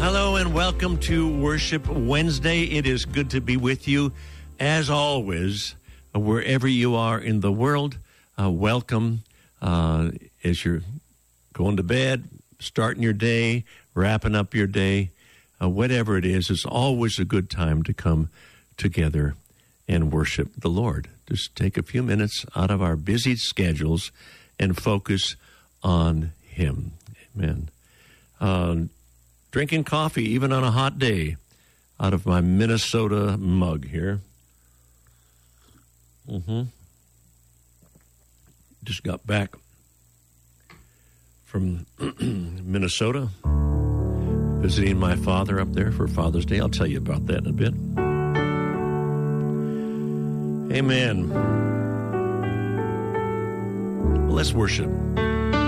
hello, and welcome to Worship Wednesday. It is good to be with you, as always, wherever you are in the world. Welcome as you're going to bed, starting your day, wrapping up your day, whatever it is. It's always a good time to come together and worship the Lord. Just take a few minutes out of our busy schedules and focus on Him. Amen. Drinking coffee, even on a hot day, out of my Minnesota mug here. Just got back from Minnesota, visiting my father up there for Father's Day. I'll tell you about that in a bit. Amen. Well, let's worship.